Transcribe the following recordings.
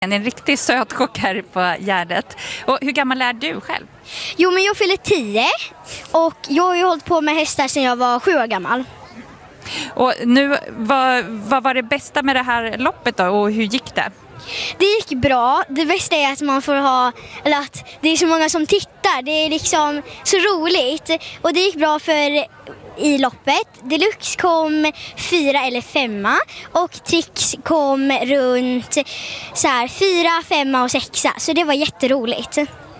En riktigt söt kock här på Gärdet. Och hur gammal är du själv? Jo, men jag fyller 10 och jag har ju hållit på med hästar sedan jag var 7 år gammal. Och nu, vad var det bästa med det här loppet då och hur gick det? Det gick bra. Det bästa är att man får eller att det är så många som tittar. Det är liksom så roligt. Och det gick bra för i loppet. Deluxe kom 4 eller 5 och Trix kom runt så här 4, 5 och 6. Så det var jätteroligt.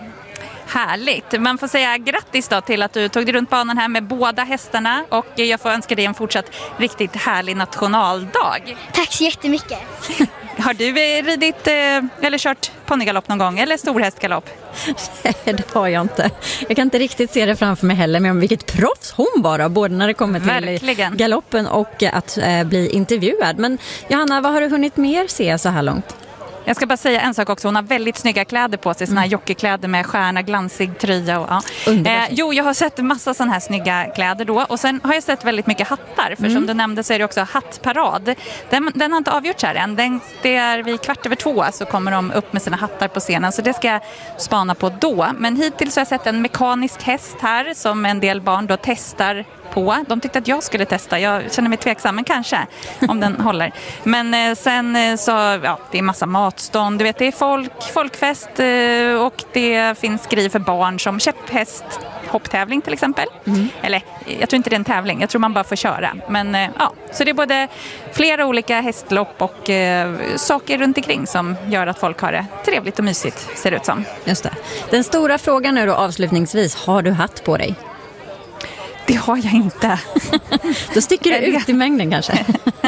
Härligt. Man får säga grattis då till att du tog dig runt banan här med båda hästarna och jag får önska dig en fortsatt riktigt härlig nationaldag. Tack så jättemycket. Har du ridit eller kört ponnygalopp någon gång eller storhästgalopp? Nej, det har jag inte. Jag kan inte riktigt se det framför mig heller, men vilket proffs hon var både när det kommer till Verkligen. galoppen och att bli intervjuad. Men Johanna, vad har du hunnit mer se så här långt? Jag ska bara säga en sak också. Hon har väldigt snygga kläder på sig. Såna här jockeykläder med stjärna, glansig tröja. Och, ja. Jo, jag har sett massa sådana här snygga kläder då. Och sen har jag sett väldigt mycket hattar. För som du nämnde så är det också hattparad. Den har inte avgjorts här än. Det är vid 1:15 så kommer de upp med sina hattar på scenen. Så det ska jag spana på då. Men hittills har jag sett en mekanisk häst här som en del barn då testar på. De tyckte att jag skulle testa. Jag känner mig tveksam, men kanske om den håller. Men sen så, ja, det är massa matstånd. Du vet, det är folkfest och det finns grejer för barn som käpphäst, hopptävling till exempel. Eller, jag tror inte det är en tävling. Jag tror man bara får köra. Men ja, så det är både flera olika hästlopp och saker runt omkring som gör att folk har det trevligt och mysigt, ser det ut som. Just det. Den stora frågan nu då avslutningsvis, har du hatt på dig? Det har jag inte. Då sticker du ut i mängden kanske.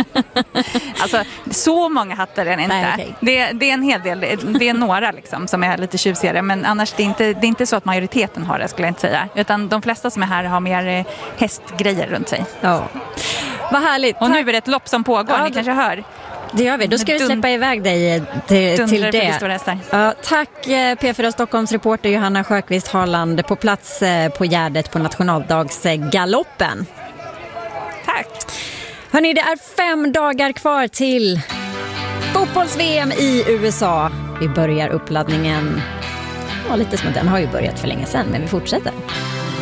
Alltså, så många hattar är det inte. Nej, okay. Det är en hel del. Det är några liksom, som är lite tjusigare. Men annars det är inte så att majoriteten har det, skulle jag inte säga. Utan de flesta som är här har mer hästgrejer runt sig. Ja. Vad härligt. Och nu är det ett lopp som pågår, ni kanske hör. Det gör vi. Då ska vi släppa iväg dig till det. Tack P4 Stockholms reporter Johanna Sjöqvist Harland på plats på Gärdet på nationaldagsgaloppen. Tack. Hörrni, det är 5 dagar kvar till fotbolls-VM i USA. Vi börjar uppladdningen. Ja, lite som att den har ju börjat för länge sedan, men vi fortsätter.